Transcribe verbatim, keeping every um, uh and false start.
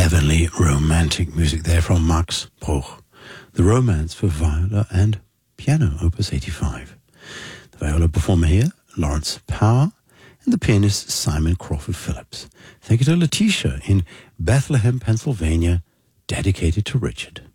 heavenly romantic music there from Max Bruch. The Romance for Viola and Piano, Opus eighty-five. The viola performer here, Lawrence Power, and the pianist Simon Crawford Phillips. Thank you to Letitia in Bethlehem, Pennsylvania, dedicated to Richard.